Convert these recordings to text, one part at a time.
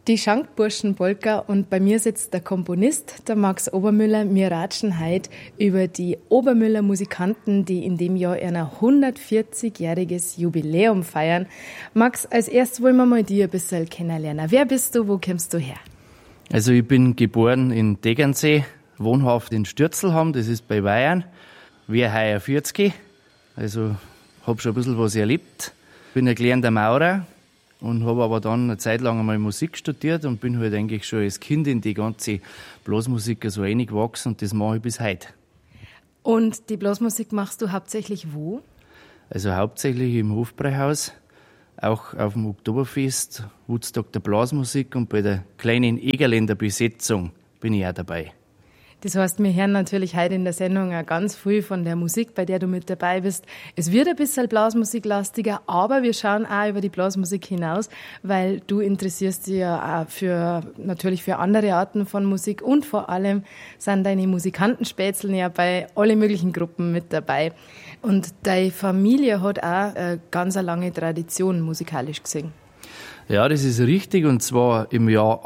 Die Schankburschen-Polka und bei mir sitzt der Komponist, der Max Obermüller. Wir ratschen heute über die Obermüller Musikanten, die in dem Jahr ihr 140-jähriges Jubiläum feiern. Max, als erstes wollen wir mal dich ein bisschen kennenlernen. Wer bist du, wo kommst du her? Also ich bin geboren in Tegernsee, wohnhaft in Stürzelham, das ist bei Bayern. Wäre heuer 40, also habe schon ein bisschen was erlebt. Bin ein gelernter Maurer. Und habe aber dann eine Zeit lang einmal Musik studiert und bin halt eigentlich schon als Kind in die ganze Blasmusik so reingewachsen und das mache ich bis heute. Und die Blasmusik machst du hauptsächlich wo? Also hauptsächlich im Hofbräuhaus, auch auf dem Oktoberfest, Woodstock der Blasmusik und bei der kleinen Egerländer Besetzung bin ich auch dabei. Das heißt, wir hören natürlich heute in der Sendung auch ganz viel von der Musik, bei der du mit dabei bist. Es wird ein bisschen blasmusiklastiger, aber wir schauen auch über die Blasmusik hinaus, weil du interessierst dich ja auch natürlich für andere Arten von Musik und vor allem sind deine Musikantenspätzeln ja bei allen möglichen Gruppen mit dabei. Und deine Familie hat auch eine ganz lange Tradition musikalisch gesehen. Ja, das ist richtig. Und zwar im Jahr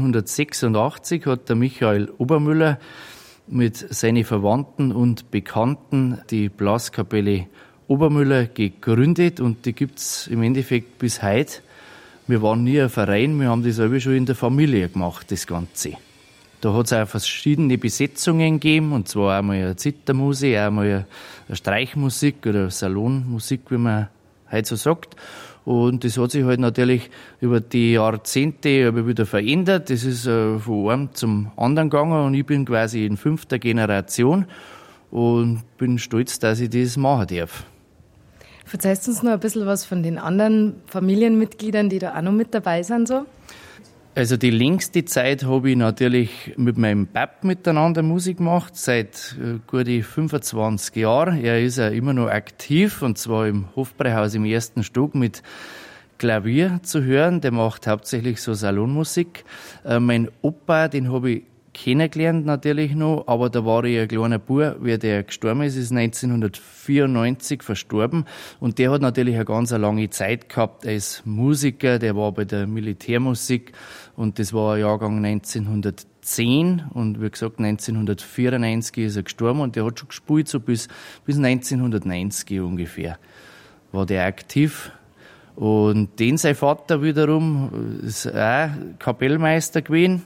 1886 hat der Michael Obermüller mit seinen Verwandten und Bekannten die Blaskapelle Obermüller gegründet. Und die gibt's im Endeffekt bis heute. Wir waren nie ein Verein, wir haben das aber schon in der Familie gemacht, das Ganze. Da hat es auch verschiedene Besetzungen gegeben. Und zwar einmal eine Zittermusik, einmal eine Streichmusik oder Salonmusik, wie man heute so sagt. Und das hat sich halt natürlich über die Jahrzehnte aber wieder verändert. Das ist von einem zum anderen gegangen und ich bin quasi in 5. Generation und bin stolz, dass ich das machen darf. Verzeihst du uns noch ein bisschen was von den anderen Familienmitgliedern, die da auch noch mit dabei sind? So? Also die längste Zeit habe ich natürlich mit meinem Pap miteinander Musik gemacht, seit gute 25 Jahren. Er ist ja immer noch aktiv und zwar im Hofbräuhaus im 1. Stock mit Klavier zu hören. Der macht hauptsächlich so Salonmusik. Mein Opa, den habe ich kennengelernt natürlich noch, aber da war ich ein kleiner Bub, wie der gestorben ist 1994 verstorben und der hat natürlich eine ganz lange Zeit gehabt als Musiker, der war bei der Militärmusik und das war ein Jahrgang 1910 und wie gesagt 1994 ist er gestorben und der hat schon gespielt so bis 1990 ungefähr war der aktiv. Und den sein Vater wiederum ist auch Kapellmeister gewesen.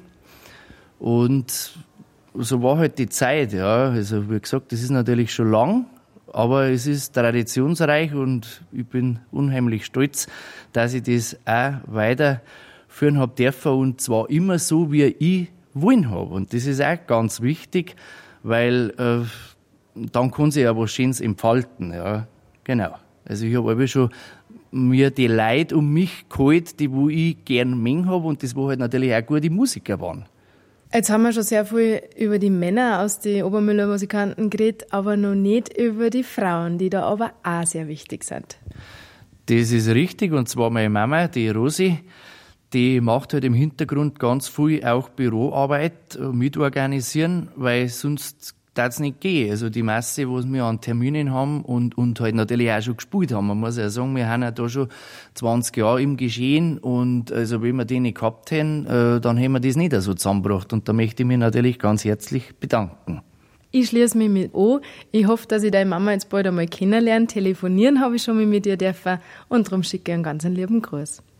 Und so war halt die Zeit, ja. Also, wie gesagt, das ist natürlich schon lang, aber es ist traditionsreich und ich bin unheimlich stolz, dass ich das auch weiterführen habe dürfen und zwar immer so, wie ich wollen habe. Und das ist auch ganz wichtig, weil dann kann sich ja was Schönes entfalten, ja. Genau. Also, ich habe aber schon mir die Leute um mich geholt, die wo ich gern mengen habe und das wo halt natürlich auch gute Musiker waren. Jetzt haben wir schon sehr viel über die Männer aus den Obermüller Musikanten geredet, aber noch nicht über die Frauen, die da aber auch sehr wichtig sind. Das ist richtig, und zwar meine Mama, die Rosi, die macht halt im Hintergrund ganz viel auch Büroarbeit mitorganisieren, weil sonst darf es nicht gehen. Also die Masse, was wir an Terminen haben und halt natürlich auch schon gespielt haben. Man muss ja sagen, wir haben ja da schon 20 Jahre im Geschehen und also wenn wir die nicht gehabt hätten, dann hätten wir das nicht so zusammengebracht. Und da möchte ich mich natürlich ganz herzlich bedanken. Ich schließe mich mit an. Ich hoffe, dass ich deine Mama jetzt bald einmal kennenlerne. Telefonieren habe ich schon mal mit ihr dürfen und darum schicke ich einen ganz lieben Gruß.